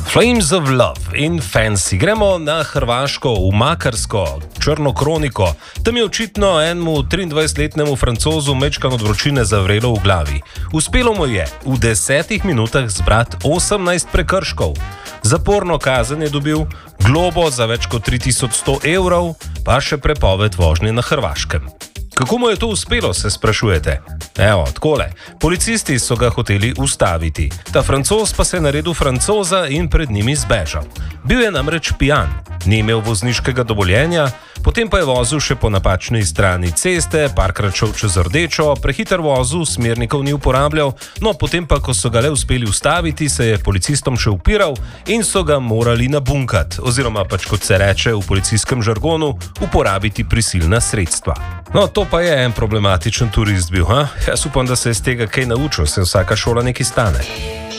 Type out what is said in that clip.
Flames of Love in Fancy. Gremo na Hrvaško, v Makarsko, Črno kroniko. Tam je očitno enemu 23-letnemu Francozu mečkan od vročine zavrelo v glavi. Uspelo mu je v 10 minutah zbrati 18 prekrškov. Zaporno kazen je dobil, globo za več kot 3100 evrov, pa še prepoved vožnje na Hrvaškem. Kako mu je to uspelo, se sprašujete? Evo, takole. Policisti so ga hoteli ustaviti. Ta Francoz pa se je naredil Francoza in pred njimi zbežal. Bil je namreč pijan, ni imel vozniškega dovoljenja, potem pa je vozil še po napačni strani ceste, parkrat šel čez rdečo, prehiter vozil, smernikov ni uporabljal, no potem pa, ko so ga le uspeli ustaviti, se je policistom še upiral in so ga morali nabunkati, oziroma pač kot se reče v policijskem žargonu, uporabiti prisilna sredstva. No, to pa je en problematičen turist bil, ha? Jaz upam, da se je iz tega kaj naučil, se vsaka šola nekaj stane.